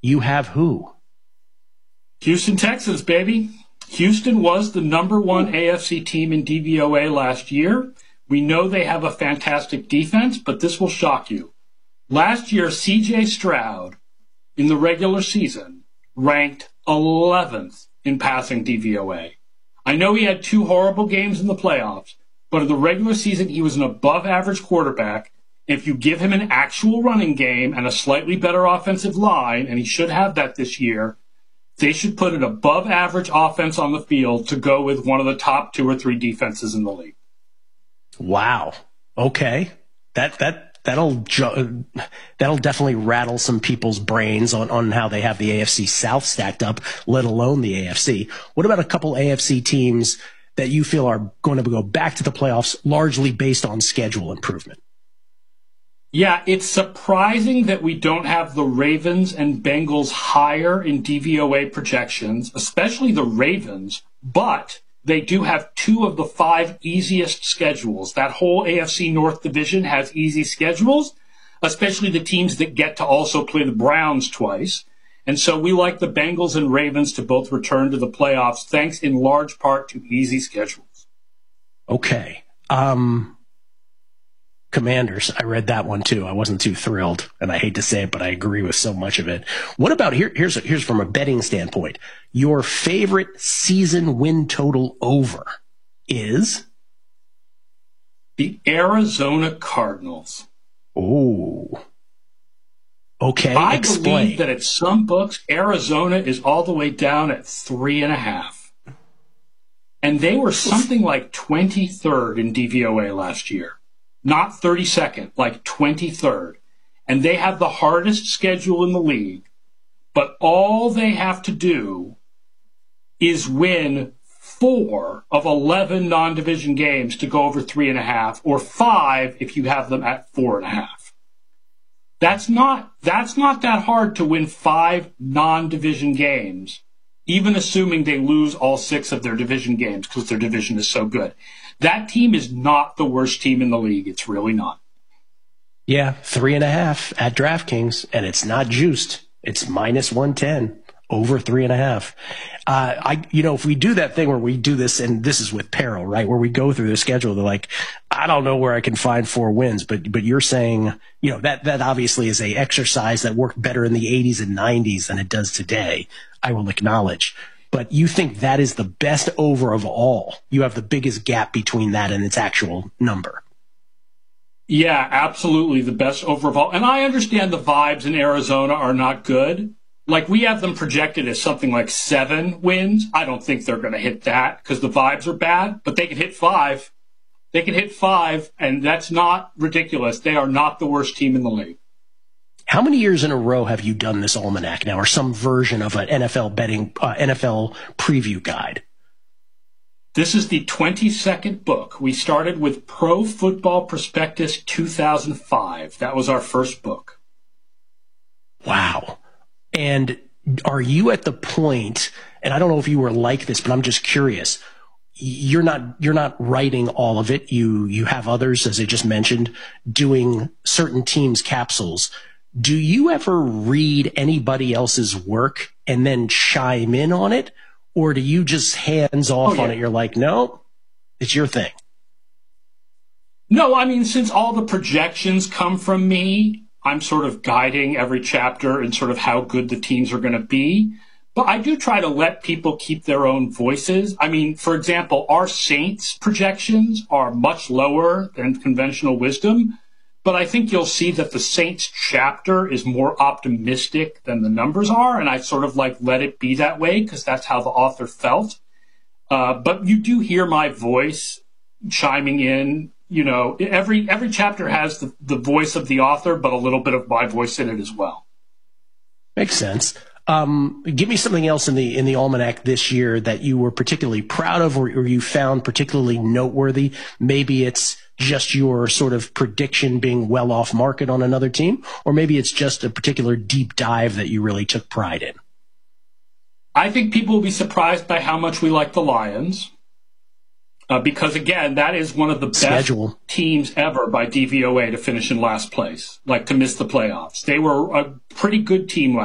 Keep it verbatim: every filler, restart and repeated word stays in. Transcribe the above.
you have who? Houston Texans, baby. Houston was the number one A F C team in D V O A last year. We know they have a fantastic defense, but this will shock you. Last year, C J Stroud, in the regular season, ranked eleventh in passing D V O A. I know he had two horrible games in the playoffs, but in the regular season, he was an above-average quarterback. If you give him an actual running game and a slightly better offensive line, and he should have that this year, they should put an above-average offense on the field to go with one of the top two or three defenses in the league. Wow. Okay. That that that'll ju- that'll definitely rattle some people's brains on, on how they have the A F C South stacked up, let alone the A F C. What about a couple A F C teams that you feel are going to go back to the playoffs largely based on schedule improvement? Yeah, it's surprising that we don't have the Ravens and Bengals higher in D V O A projections, especially the Ravens, but they do have two of the five easiest schedules. That whole A F C North division has easy schedules, especially the teams that get to also play the Browns twice. And so we like the Bengals and Ravens to both return to the playoffs, thanks in large part to easy schedules. Okay. Um, Commanders, I read that one too. I wasn't too thrilled, and I hate to say it, but I agree with so much of it. What about here? Here's here's from a betting standpoint. Your favorite season win total over is the Arizona Cardinals. Oh, okay. I explain. believe that at some books, Arizona is all the way down at three and a half, and they were something like twenty-third in D V O A last year. Not thirty-second, like twenty-third. And they have the hardest schedule in the league. But all they have to do is win four of eleven non-division games to go over three and a half, or five if you have them at four and a half. That's not, that's not that hard to win five non-division games, even assuming they lose all six of their division games because their division is so good. That team is not the worst team in the league. It's really not. Yeah, three and a half at DraftKings, and it's not juiced. It's minus one ten over three and a half. Uh, I, you know, if we do that thing where we do this, and this is with peril, right? Where we go through the schedule, they're like, I don't know where I can find four wins, but, but you're saying, you know, that, that obviously is a exercise that worked better in the eighties and nineties than it does today. I will acknowledge. But you think that is the best over of all. You have the biggest gap between that and its actual number. Yeah, absolutely the best over of all. And I understand the vibes in Arizona are not good. Like, we have them projected as something like seven wins. I don't think they're going to hit that because the vibes are bad, but they can hit five. They can hit five, and that's not ridiculous. They are not the worst team in the league. How many years in a row have you done this almanac now, or some version of an N F L betting, uh, N F L preview guide? This is the twenty-second book. We started with Pro Football Prospectus two thousand five. That was our first book. Wow. And are you at the point, and I don't know if you were like this, but I'm just curious, you're not, you're not writing all of it. You, you have others, as I just mentioned, doing certain teams' capsules. Do you ever read anybody else's work and then chime in on it? Or do you just hands off oh, yeah. on it? You're like, no, it's your thing. No, I mean, since all the projections come from me, I'm sort of guiding every chapter and sort of how good the teams are going to be. But I do try to let people keep their own voices. I mean, for example, our Saints projections are much lower than conventional wisdom. But I think you'll see that the Saints chapter is more optimistic than the numbers are, and I sort of like let it be that way because that's how the author felt. Uh, but you do hear my voice chiming in. You know, every every chapter has the, the voice of the author, but a little bit of my voice in it as well. Makes sense. Um, give me something else in the in the almanac this year that you were particularly proud of, or, or you found particularly noteworthy. Maybe it's just your sort of prediction being well off market on another team, or maybe it's just a particular deep dive that you really took pride in. I think people will be surprised by how much we like the Lions. Uh, because, again, that is one of the best Schedule. teams ever by D V O A to finish in last place, like to miss the playoffs. They were a pretty good team last